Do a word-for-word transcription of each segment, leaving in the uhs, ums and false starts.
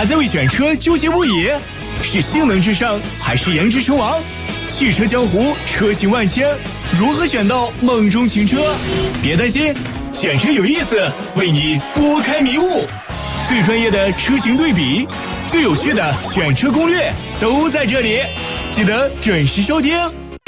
还在为选车纠结不已？是性能至上还是颜值称王？汽车江湖车型万千，如何选到梦中情车？别担心，选车有意思，为你拨开迷雾。最专业的车型对比，最有趣的选车攻略都在这里，记得准时收听。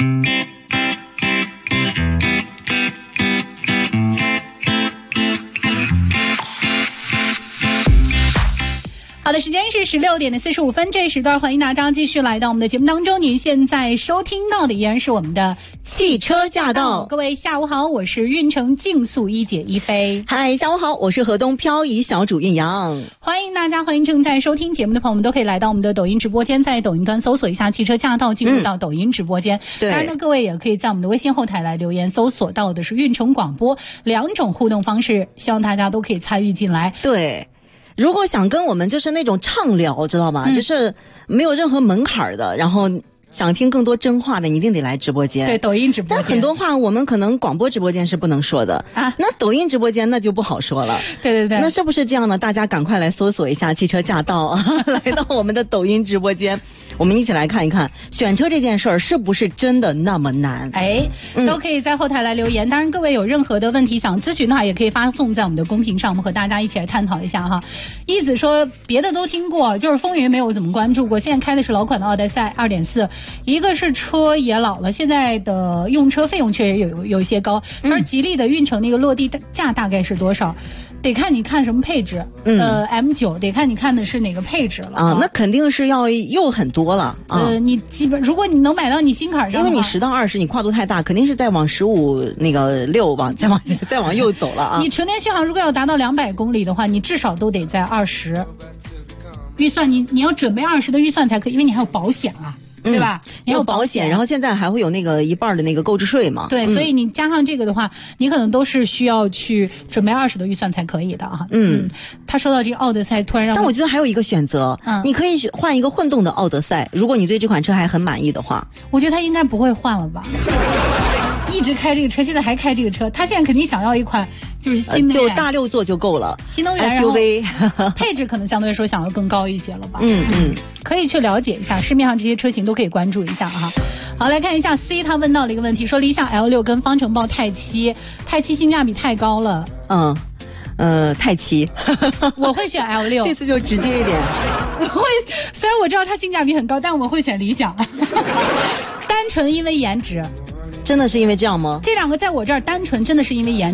好的，时间是十六点的四十五分，这时段欢迎大家继续来到我们的节目当中。您现在收听到的依然是我们的汽车驾到。各位下午好，我是运城竞速一姐一飞。 嗨，下午好，我是河东漂移小主运阳。 欢迎大家，欢迎正在收听节目的朋友们都可以来到我们的抖音直播间，在抖音端搜索一下汽车驾到，进入到抖音直播间。嗯、对，当然呢，各位也可以在我们的微信后台来留言，搜索到的是运城广播，两种互动方式，希望大家都可以参与进来。 对。如果想跟我们就是那种畅聊，知道吗？嗯、就是没有任何门槛的，然后想听更多真话的，你一定得来直播间。 对，抖音直播间。 但很多话我们可能广播直播间是不能说的啊，那抖音直播间那就不好说了。 对对对。 那是不是这样呢？大家赶快来搜索一下汽车驾到啊，来到我们的抖音直播间，我们一起来看一看选车这件事儿是不是真的那么难？ 哎，都可以在后台来留言。嗯、当然，各位有任何的问题想咨询的话，也可以发送在我们的公屏上，我们和大家一起来探讨一下哈。一子说别的都听过，就是风云没有怎么关注过。现在开的是老款的奥德赛 二点四， 一个是车也老了，现在的用车费用确实有有一些高。他说吉利的运城那个落地价大概是多少？得看你看什么配置，嗯、呃 M 九 得看你看的是哪个配置了啊， 啊那肯定是要又很多了啊。 呃，你基本如果你能买到你心坎上， 因为你十到二十你跨度太大，肯定是再往十五那个六往再往再往右走了啊。 你纯电续航如果要达到两百公里的话，你至少都得在二十预算，你你要准备二十的预算才可以，因为你还有保险啊。对吧？ 你有保险，然后现在还会有那个一半的那个购置税嘛？ 对，嗯、所以你加上这个的话，你可能都是需要去准备二十的预算才可以的啊。嗯，嗯他说到这个奥德赛，突然让我， 但我觉得还有一个选择，嗯，你可以换一个混动的奥德赛，如果你对这款车还很满意的话。 我觉得他应该不会换了吧？一直开这个车，现在还开这个车，他现在肯定想要一款就是新的、 呃，就大六座就够了， 新能源 S U V， 配置可能相对来说想要更高一些了吧？嗯嗯，可以去了解一下，市面上这些车型都可以关注一下哈。好，来看一下 C， 他问到了一个问题，说理想 L 六 跟方程豹泰七，泰七性价比太高了。 嗯，呃，泰七， 我会选 L 六， 这次就直接一点。 我会，虽然我知道它性价比很高，但我会选理想，单纯因为颜值。 真的是因为这样吗？ 这两个在我这儿单纯真的是因为颜值。